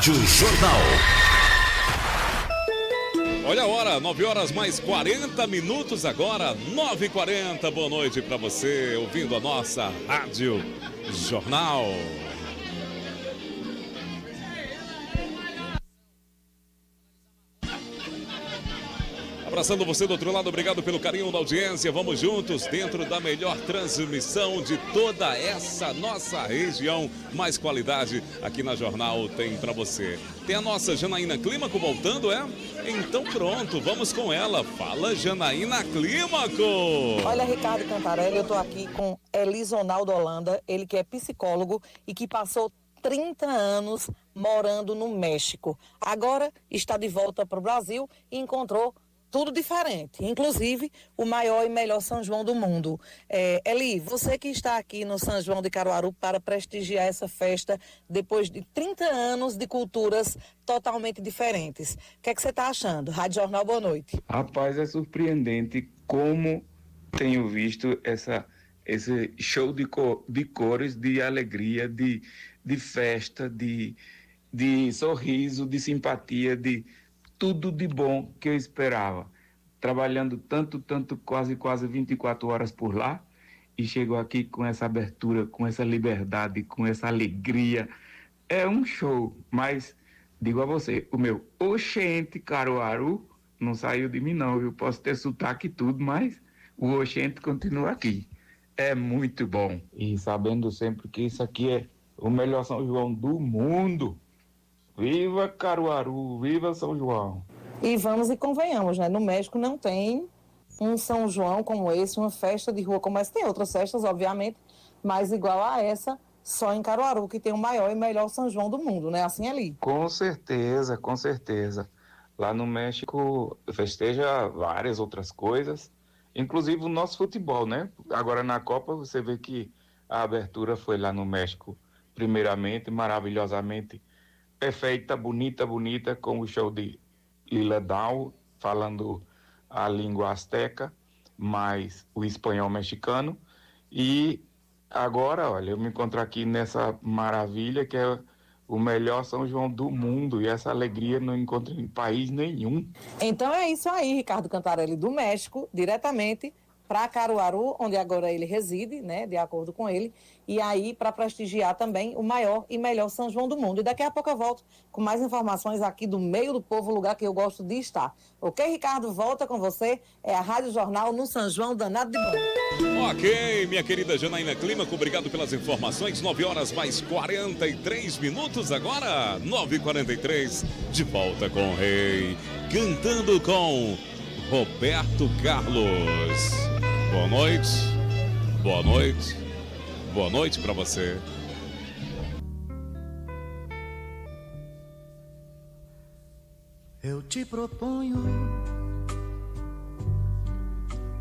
Rádio Jornal. Olha a hora, 9 horas mais 40 minutos agora, 9h40. Boa noite para você, ouvindo a nossa Rádio Jornal. Abraçando você do outro lado, obrigado pelo carinho da audiência. Vamos juntos dentro da melhor transmissão de toda essa nossa região. Mais qualidade aqui na Jornal tem para você. Tem a nossa Janaína Clímaco voltando, é? Então pronto, vamos com ela. Fala, Janaína Clímaco! Olha, Ricardo Cantarelli, eu tô aqui com Elisonaldo Holanda, ele que é psicólogo e que passou 30 anos morando no México. Agora está de volta para o Brasil e encontrou tudo diferente, inclusive o maior e melhor São João do mundo. Eli, você que está aqui no São João de Caruaru para prestigiar essa festa depois de 30 anos de culturas totalmente diferentes. O que é que você está achando? Rádio Jornal, boa noite. Rapaz, é surpreendente como tenho visto esse show de cores, de alegria, de festa, de sorriso, de simpatia, de tudo de bom que eu esperava. Trabalhando tanto, quase 24 horas por lá, e chego aqui com essa abertura, com essa liberdade, com essa alegria. É um show, mas digo a você, o meu oxente Caruaru não saiu de mim não, eu posso ter sotaque e tudo, mas o oxente continua aqui. É muito bom. E sabendo sempre que isso aqui é o melhor São João do mundo. Viva Caruaru, viva São João. E vamos e convenhamos, né? No México não tem um São João como esse, uma festa de rua como essa. Tem outras festas, obviamente, mas igual a essa, só em Caruaru, que tem o maior e melhor São João do mundo, né? Assim ali. Com certeza, com certeza. Lá no México festeja várias outras coisas, inclusive o nosso futebol, né? Agora na Copa você vê que a abertura foi lá no México, primeiramente, maravilhosamente perfeita, bonita, com o show de Lila Down, falando a língua asteca, mais o espanhol mexicano. E agora, olha, eu me encontro aqui nessa maravilha que é o melhor São João do mundo, e essa alegria não encontro em país nenhum. Então é isso aí, Ricardo Cantarelli, do México, diretamente para Caruaru, onde agora ele reside, né, de acordo com ele, e aí para prestigiar também o maior e melhor São João do mundo. E daqui a pouco eu volto com mais informações aqui do meio do povo, lugar que eu gosto de estar. Ok, Ricardo? Volta com você, é a Rádio Jornal no São João danado de bom. Ok, minha querida Janaína Clímaco, obrigado pelas informações. 9 horas mais 43 minutos agora, 9h43, de volta com o Rei, cantando com Roberto Carlos. Boa noite, boa noite, boa noite para você. Eu te proponho